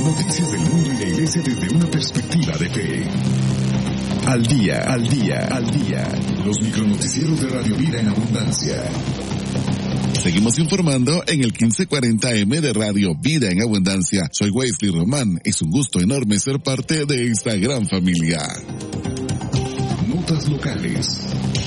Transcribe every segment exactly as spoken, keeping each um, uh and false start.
Noticias del mundo y la iglesia desde una perspectiva de fe. Al día, al día, al día. Los micronoticieros de Radio Vida en Abundancia. Seguimos informando en el quince cuarenta eme de Radio Vida en Abundancia. Soy Wesley Román. Es un gusto enorme ser parte de esta gran familia. Notas locales.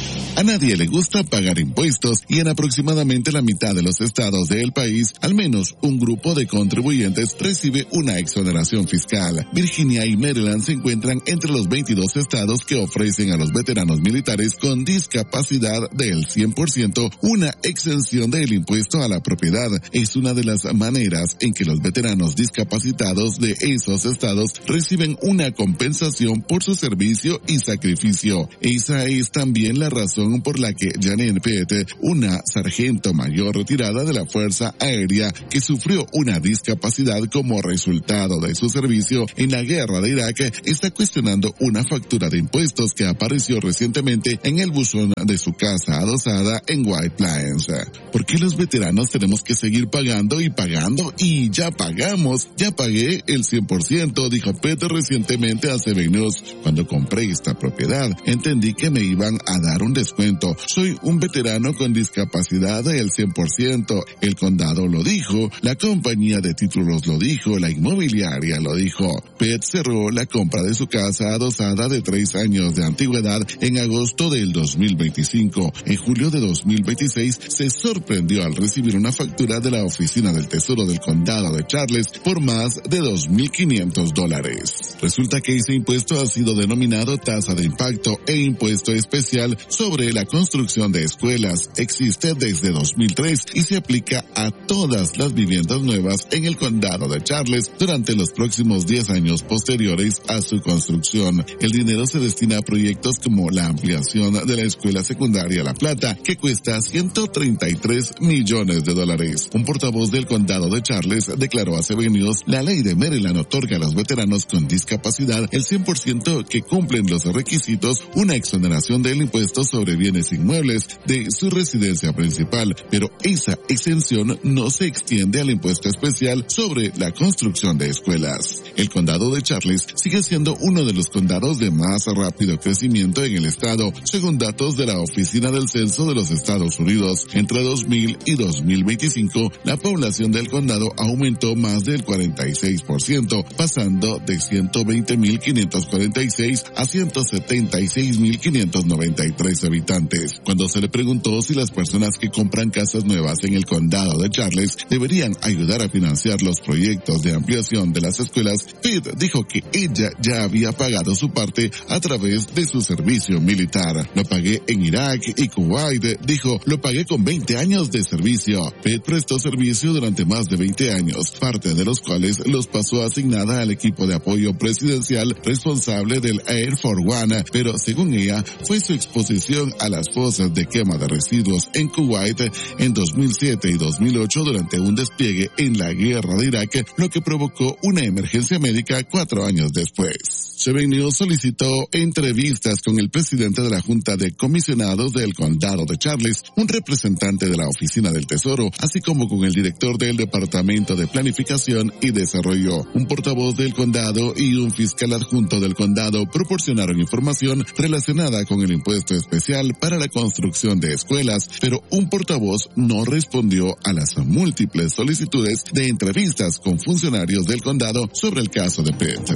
A nadie le gusta pagar impuestos y en aproximadamente la mitad de los estados del país, al menos un grupo de contribuyentes recibe una exoneración fiscal. Virginia y Maryland se encuentran entre los veintidós estados que ofrecen a los veteranos militares con discapacidad del cien por ciento una exención del impuesto a la propiedad. Es una de las maneras en que los veteranos discapacitados de esos estados reciben una compensación por su servicio y sacrificio. Esa es también la razón por la que Janet Pett, una sargento mayor retirada de la Fuerza Aérea que sufrió una discapacidad como resultado de su servicio en la guerra de Irak, está cuestionando una factura de impuestos que apareció recientemente en el buzón de su casa adosada en White Plains. ¿Por qué los veteranos tenemos que seguir pagando y pagando? Y ya pagamos, ya pagué el cien por ciento, dijo Pett recientemente a Seven News. Cuando compré esta propiedad, entendí que me iban a dar un descuento. Soy un veterano con discapacidad del cien por ciento. El condado lo dijo, la compañía de títulos lo dijo, la inmobiliaria lo dijo. Pett cerró la compra de su casa adosada de tres años de antigüedad en agosto del dos mil veinticinco. En julio de dos mil veintiséis se sorprendió al recibir una factura de la Oficina del Tesoro del Condado de Charles por más de dos mil quinientos dólares. Resulta que ese impuesto ha sido denominado tasa de impacto e impuesto especial sobre la construcción de escuelas. Existe desde dos mil tres y se aplica a todas las viviendas nuevas en el condado de Charles durante los próximos diez años posteriores a su construcción. El dinero se destina a proyectos como la ampliación de la escuela secundaria La Plata, que cuesta ciento treinta y tres millones de dólares. Un portavoz del condado de Charles declaró a Seven News: la ley de Maryland otorga a los veteranos con discapacidad el cien por ciento que cumplen los requisitos una exoneración del impuesto sobre bienes inmuebles de su residencia principal, pero esa exención no se extiende al impuesto especial sobre la construcción de escuelas. El condado de Charles sigue siendo uno de los condados de más rápido crecimiento en el estado, según datos de la Oficina del Censo de los Estados Unidos. Entre dos mil y dos mil veinticinco, la población del condado aumentó más del cuarenta y seis por ciento, pasando de ciento veinte mil quinientos cuarenta y seis a ciento setenta y seis mil quinientos noventa y tres habitantes. Cuando se le preguntó si las personas que compran casas nuevas en el condado de Charles deberían ayudar a financiar los proyectos de ampliación de las escuelas, Pett dijo que ella ya había pagado su parte a través de su servicio militar. Lo pagué en Irak y Kuwait, dijo, lo pagué con veinte años de servicio. Pett prestó servicio durante más de veinte años, parte de los cuales los pasó asignada al equipo de apoyo presidencial responsable del Air Force One, pero según ella, fue su exposición a las fosas de quema de residuos en Kuwait en dos mil siete y dos mil ocho durante un despliegue en la guerra de Irak, lo que provocó una emergencia médica cuatro años después. Seven News solicitó entrevistas con el presidente de la Junta de Comisionados del Condado de Charles, un representante de la Oficina del Tesoro, así como con el director del Departamento de Planificación y Desarrollo. Un portavoz del condado y un fiscal adjunto del condado proporcionaron información relacionada con el impuesto especial para la construcción de escuelas, pero un portavoz no respondió a las múltiples solicitudes de entrevistas con funcionarios del condado sobre el caso de Pett.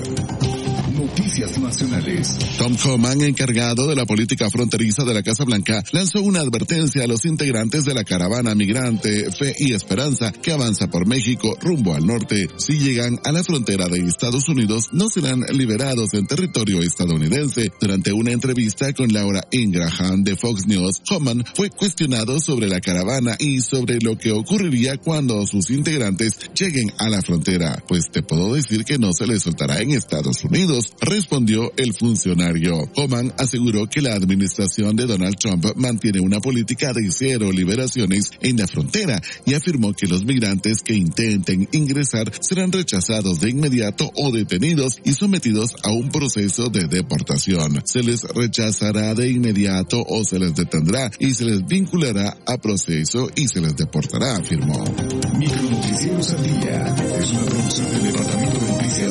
Noticias nacionales. Tom Homan, encargado de la política fronteriza de la Casa Blanca, lanzó una advertencia a los integrantes de la caravana migrante Fe y Esperanza que avanza por México rumbo al norte. Si llegan a la frontera de Estados Unidos, no serán liberados en territorio estadounidense. Durante una entrevista con Laura Ingraham de Fox News, Homan fue cuestionado sobre la caravana y sobre lo que ocurriría cuando sus integrantes lleguen a la frontera. Pues te puedo decir que no se les soltará en Estados Unidos, respondió el funcionario. Homan aseguró que la administración de Donald Trump mantiene una política de cero liberaciones en la frontera y afirmó que los migrantes que intenten ingresar serán rechazados de inmediato o detenidos y sometidos a un proceso de deportación. Se les rechazará de inmediato o se les detendrá y se les vinculará a proceso y se les deportará, afirmó. Micronoticieros al día es una producción del Departamento de Noticias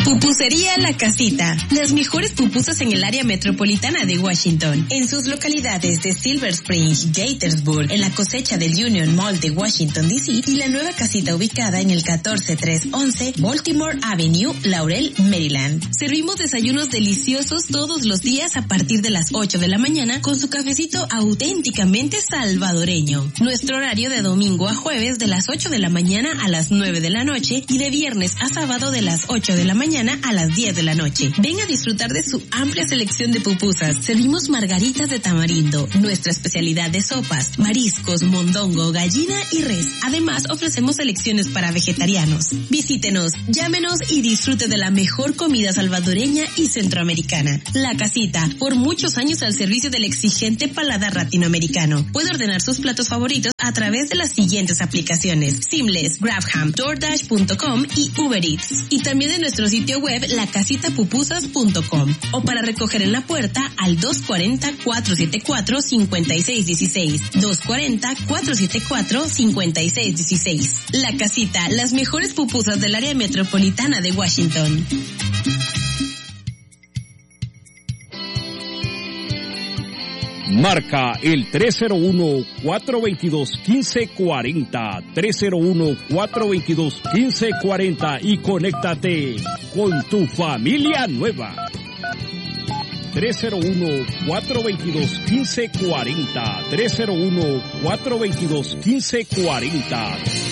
Pupusería La Casita. Las mejores pupusas en el área metropolitana de Washington. En sus localidades de Silver Spring, Gaithersburg, en la cosecha del Union Mall de Washington, D C y la nueva casita ubicada en el catorce tres once Baltimore Avenue, Laurel, Maryland. Servimos desayunos deliciosos todos los días a partir de las ocho de la mañana con su cafecito auténticamente salvadoreño. Nuestro horario de domingo a jueves de las ocho de la mañana a las nueve de la noche y de viernes a sábado de las ocho de la mañana a las diez de la noche. Ven a disfrutar de su amplia selección de pupusas. Servimos margaritas de tamarindo, nuestra especialidad de sopas, mariscos, mondongo, gallina y res. Además, ofrecemos selecciones para vegetarianos. Visítenos, llámenos y disfrute de la mejor comida salvadoreña y centroamericana. La Casita, por muchos años al servicio del exigente paladar latinoamericano. Puede ordenar sus platos favoritos a través de las siguientes aplicaciones: Seamless, GrabHam, DoorDash punto com y Uber Eats. Y también en nuestro sitio web la casita pupusas punto com o para recoger en la puerta al dos cuatro cero, cuatro siete cuatro, cinco seis uno seis, dos cuatro cero, cuatro siete cuatro, cinco seis uno seis. La Casita, las mejores pupusas del área metropolitana de Washington. Marca el tres cero uno, cuatro dos dos, uno cinco cuatro cero, tres cero uno, cuatro dos dos, uno cinco cuatro cero y conéctate con tu familia nueva. tres cero uno, cuatro dos dos, uno cinco cuatro cero, tres cero uno, cuatro dos dos, uno cinco cuatro cero.